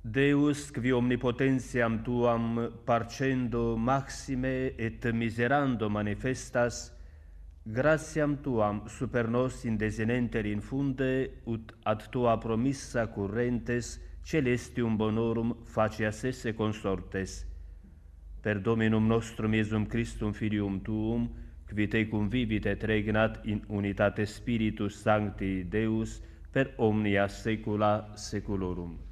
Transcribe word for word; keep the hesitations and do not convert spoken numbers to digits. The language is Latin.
Deus, qui omnipotentiam tuam parcendo maxime et miserando manifestas, gratiam tuam super nos in desinenter infunde, ut ad tua promissa currentes celestium bonorum facias esse consortes. Per Dominum nostrum Iesum Christum Filium tuum, qui te convivit et regnat in unitate Spiritus Sancti Deus, per omnia saecula saeculorum.